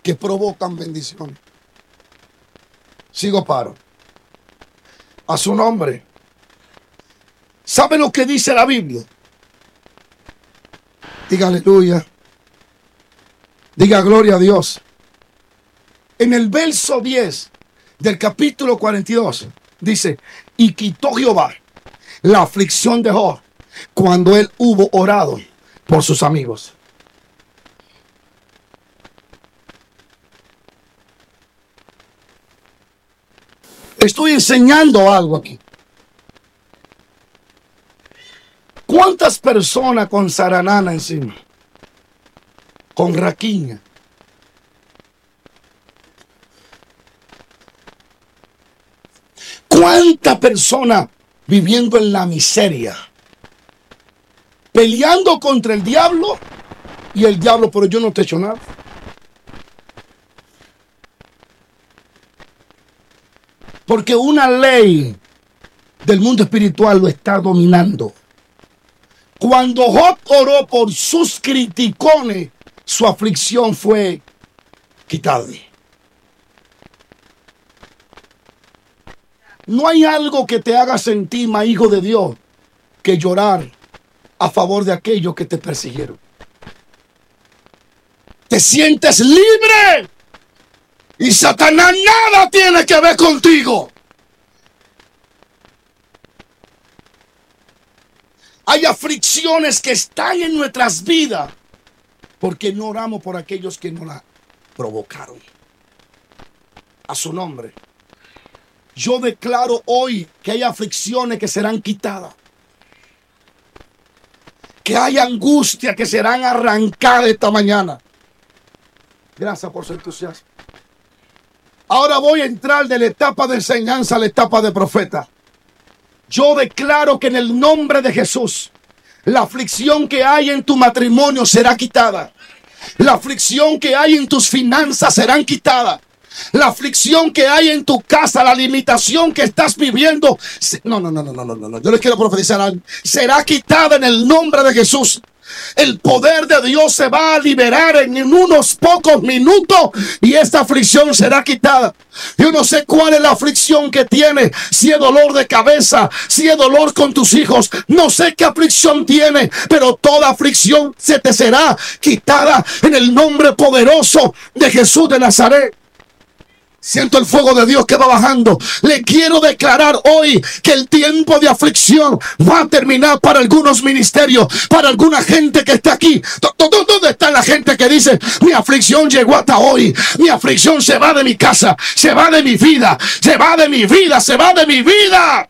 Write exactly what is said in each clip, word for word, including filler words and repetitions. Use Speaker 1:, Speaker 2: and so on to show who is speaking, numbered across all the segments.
Speaker 1: que provocan bendiciones. Sigo paro. A su nombre. ¿Sabe lo que dice la Biblia? Diga aleluya. Diga gloria a Dios. En el verso diez del capítulo cuarenta y dos dice: y quitó Jehová la aflicción de Job cuando él hubo orado por sus amigos. Estoy enseñando algo aquí. ¿Cuántas personas con zaranana encima? Con raquiña. ¿Cuántas personas viviendo en la miseria? Peleando contra el diablo y el diablo, pero yo no te he hecho nada. Porque una ley del mundo espiritual lo está dominando. Cuando Job oró por sus criticones, su aflicción fue quitada. No hay algo que te haga sentir más hijo de Dios que llorar a favor de aquellos que te persiguieron. Te sientes libre y Satanás nada tiene que ver contigo. Hay aflicciones que están en nuestras vidas porque no oramos por aquellos que nos la provocaron. A su nombre. Yo declaro hoy que hay aflicciones que serán quitadas. Que hay angustia que serán arrancadas esta mañana. Gracias por su entusiasmo. Ahora voy a entrar de la etapa de enseñanza a la etapa de profeta. Yo declaro que en el nombre de Jesús, la aflicción que hay en tu matrimonio será quitada. La aflicción que hay en tus finanzas serán quitadas. La aflicción que hay en tu casa, la limitación que estás viviendo. No, no, no, no, no, no, no. Yo les quiero profetizar algo. Será quitada en el nombre de Jesús. El poder de Dios se va a liberar en unos pocos minutos y esta aflicción será quitada. Yo no sé cuál es la aflicción que tiene, si es dolor de cabeza, si es dolor con tus hijos, no sé qué aflicción tiene, pero toda aflicción se te será quitada en el nombre poderoso de Jesús de Nazaret. Siento el fuego de Dios que va bajando. Le quiero declarar hoy que el tiempo de aflicción va a terminar para algunos ministerios, para alguna gente que está aquí. ¿Dónde está la gente que dice: mi aflicción llegó hasta hoy? Mi aflicción se va de mi casa, se va de mi vida, se va de mi vida, se va de mi vida.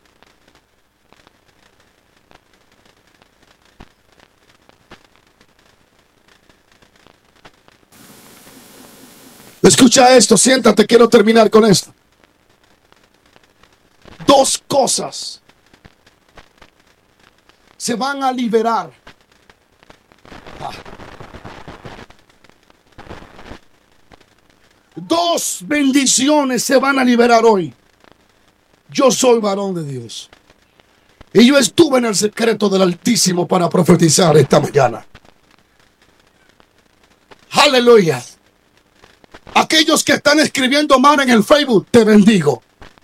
Speaker 1: Escucha esto, siéntate, quiero terminar con esto. Dos cosas se van a liberar. Ah. Dos bendiciones se van a liberar hoy. Yo soy varón de Dios. Y yo estuve en el secreto del Altísimo para profetizar esta mañana. Aleluya. Aquellos que están escribiendo mal en el Facebook, te bendigo.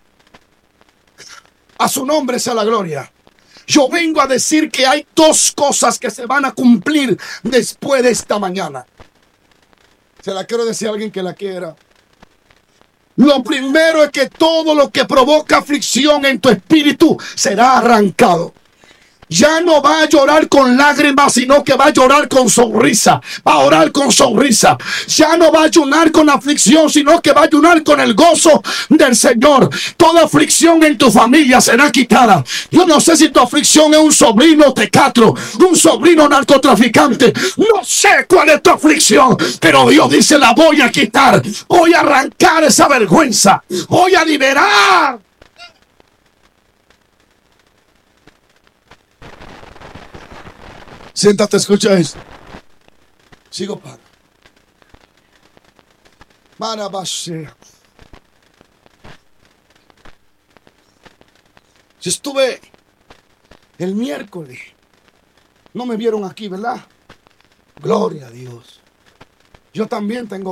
Speaker 1: A su nombre sea la gloria. Yo vengo a decir que hay dos cosas que se van a cumplir después de esta mañana. Se la quiero decir a alguien que la quiera. Lo primero es que todo lo que provoca aflicción en tu espíritu será arrancado. Ya no va a llorar con lágrimas, sino que va a llorar con sonrisa. Va a orar con sonrisa. Ya no va a ayunar con aflicción, sino que va a ayunar con el gozo del Señor. Toda aflicción en tu familia será quitada. Yo no sé si tu aflicción es un sobrino tecatro, un sobrino narcotraficante. No sé cuál es tu aflicción, pero Dios dice: la voy a quitar. Voy a arrancar esa vergüenza. Voy a liberar. Siéntate, escucha esto. Sigo para. Marabashe. Yo estuve el miércoles. No me vieron aquí, ¿verdad? Gloria a Dios. Yo también tengo